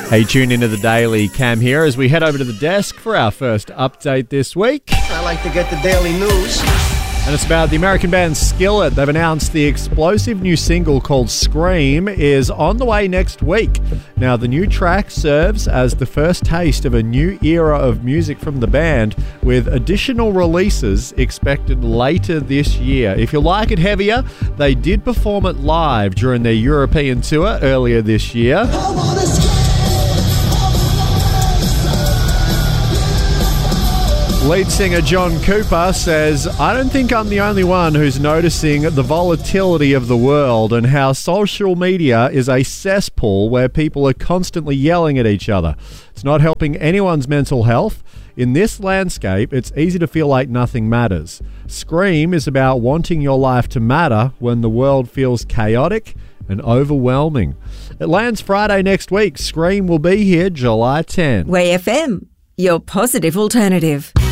Hey, tune into the Daily. Cam here as we head over to the desk for our first update this week. I like to get the daily news. And it's about the American band Skillet. They've announced the explosive new single called Scream is on the way next week. Now, the new track serves as the first taste of a new era of music from the band, with additional releases expected later this year. If you like it heavier, they did perform it live during their European tour earlier this year. Lead singer John Cooper says, "I don't think I'm the only one who's noticing the volatility of the world and how social media is a cesspool where people are constantly yelling at each other. It's not helping anyone's mental health. In this landscape, it's easy to feel like nothing matters. Scream is about wanting your life to matter when the world feels chaotic and overwhelming." It lands Friday next week. Scream will be here July 10. Way FM, your positive alternative.